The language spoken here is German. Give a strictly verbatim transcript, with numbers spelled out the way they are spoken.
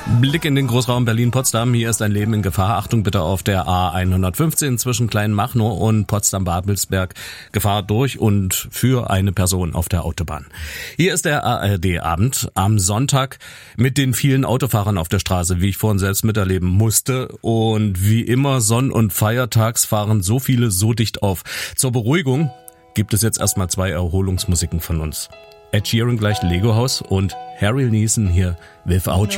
Blick in den Großraum Berlin-Potsdam. Hier ist ein Leben in Gefahr. Achtung bitte auf der A hundertfünfzehn zwischen Kleinmachnow und Potsdam-Babelsberg. Gefahr durch und für eine Person auf der Autobahn. Hier ist der A R D-Abend am Sonntag mit den vielen Autofahrern auf der Straße, wie ich vorhin selbst miterleben musste. Und wie immer Sonn- und Feiertags fahren so viele so dicht auf. Zur Beruhigung gibt es jetzt erstmal zwei Erholungsmusiken von uns. Ed Sheeran gleich Lego House und Harry Neeson hier Without You.